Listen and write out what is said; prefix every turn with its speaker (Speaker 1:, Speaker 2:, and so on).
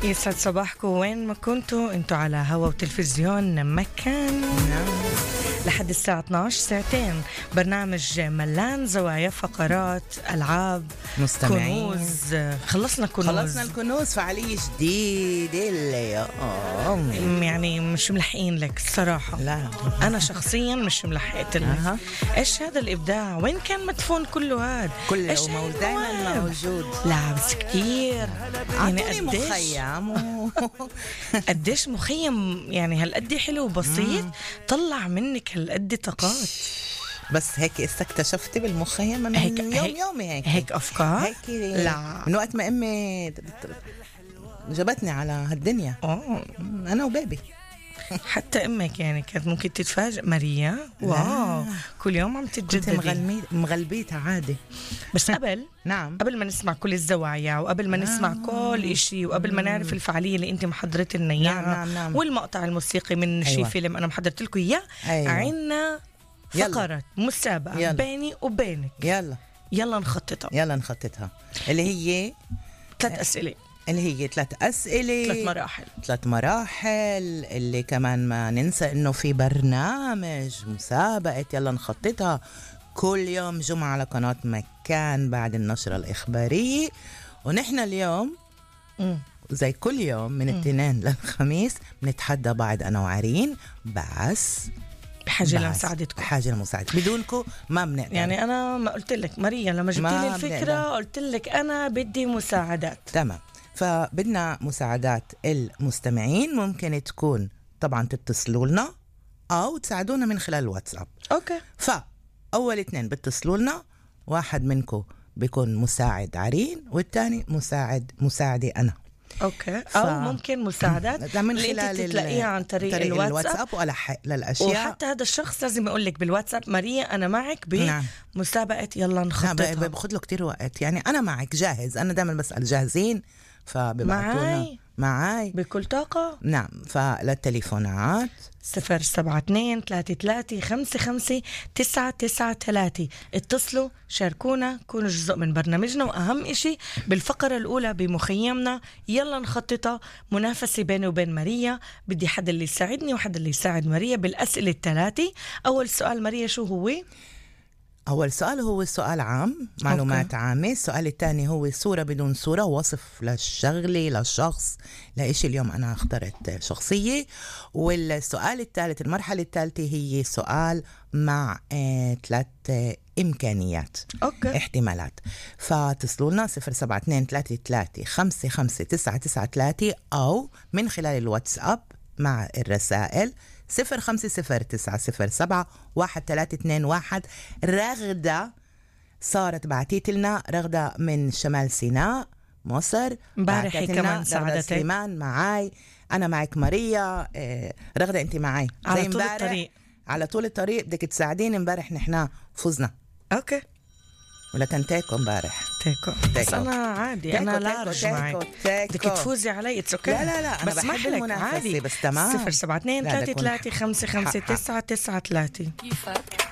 Speaker 1: يسعد صباحكم وين ما كنتوا انتوا على هوا وتلفزيون مكان. لحد الساعة 12 ساعتين برنامج ملان زوايا، فقرات، ألعاب،
Speaker 2: مستمعين.
Speaker 1: كنوز. خلصنا
Speaker 2: الكنوز، فعالية جديدة اليوم.
Speaker 1: يعني مش ملحقين لك الصراحة.
Speaker 2: لا
Speaker 1: أنا شخصيا مش ملحقت لك. إيش هذا الإبداع؟ وين كان مدفون كله هذا؟
Speaker 2: كله دايما موجود.
Speaker 1: لا بس كتير
Speaker 2: يعني مخيم
Speaker 1: قديش مخيم، يعني هالقد حلو وبسيط طلع منك هالقد طاقات.
Speaker 2: بس هيك اكتشفتي بالمخيم أنا يومي هيك
Speaker 1: أفكار
Speaker 2: هيك. لا من وقت ما أمي جابتني على هالدنيا أنا وبيبي.
Speaker 1: حتى أمك يعني كانت ممكن تتفاجئ ماريا. واو كل يوم عم تتجدد.
Speaker 2: مغلبيتها عادي.
Speaker 1: بس قبل
Speaker 2: نعم
Speaker 1: قبل ما نسمع كل الزوايا وقبل ما نسمع كل إشي وقبل ما نعرف الفعالية اللي انت محضرت لنا إياها
Speaker 2: نعم.
Speaker 1: والمقطع الموسيقي من شي فيلم أنا محضرت لكم إياه. عنا فقرة مسابقة بيني وبينك. يلا نخططها
Speaker 2: اللي هي
Speaker 1: 3 أسئلة.
Speaker 2: اللي هي 3 أسئلة،
Speaker 1: 3
Speaker 2: مراحل. اللي كمان ما ننسى إنه في برنامج مسابقة يلا نخططها كل يوم جمعة على قناة مكان بعد النشرة الإخبارية. ونحن اليوم زي كل يوم من الاثنين للخميس بنتحدى بعض أنا وعرين، بس
Speaker 1: بحاجة لمساعدتكم.
Speaker 2: بدونكم ما بنقدر.
Speaker 1: يعني أنا ما قلت لك ماريا لما جبت لي الفكرة قلت لك أنا بدي مساعدات.
Speaker 2: تمام، فبدنا مساعدات المستمعين. ممكن تكون طبعا تتصلوا لنا أو تساعدونا من خلال الواتساب.
Speaker 1: أوكي.
Speaker 2: فأول 2 بتصلوا لنا، واحد منكم بيكون مساعد عرين والتاني مساعدي أنا.
Speaker 1: أوكي. أو ممكن مساعدات
Speaker 2: من
Speaker 1: اللي انت تلاقيها عن طريق الواتساب
Speaker 2: للأشياء.
Speaker 1: وحتى هذا الشخص لازم يقول لك بالواتساب ماريا أنا معك بمسابقة يلا نخططها.
Speaker 2: بأخذ له كتير وقت، يعني أنا معك جاهز. أنا دائما بسأل جاهزين فببعتونا معاي
Speaker 1: بكل طاقة.
Speaker 2: نعم. فللتليفونات
Speaker 1: 072-33-55-993. اتصلوا شاركونا، كونوا جزء من برنامجنا. وأهم إشي بالفقرة الأولى بمخيمنا يلا نخططها منافسة بيني وبين ماريا. بدي حد اللي يساعدني وحد اللي يساعد ماريا بالأسئلة 3. أول سؤال ماريا شو هو؟
Speaker 2: أول سؤال هو سؤال عام، معلومات عامة. السؤال الثاني هو صورة بدون صورة، وصف للشغلة للشخص لإيش. اليوم أنا اخترت شخصية. والسؤال الثالث، المرحلة الثالثة، هي سؤال مع 3 إمكانيات. احتمالات. فتصلوا لنا 072-33-55-993 أو من خلال الواتساب مع الرسائل 0509071321. رغدة صارت بعتيت لنا، رغدة من شمال سيناء مصر.
Speaker 1: امبارح كمان ساعدتك.
Speaker 2: سليمان معاي، أنا معك ماريا. رغدة أنت معاي
Speaker 1: على طول الطريق.
Speaker 2: على طول الطريق بدك تساعدين. امبارح نحنا فزنا.
Speaker 1: أوكي.
Speaker 2: ولا كان تيكو امبارح؟
Speaker 1: تيكو. بس أنا عادي، أنا لارج معك. بدك تفوزي علي اتس اوكي.
Speaker 2: لا أنا
Speaker 1: بس
Speaker 2: بحب المنافسة. بس تمام.
Speaker 1: 072-33-55-993.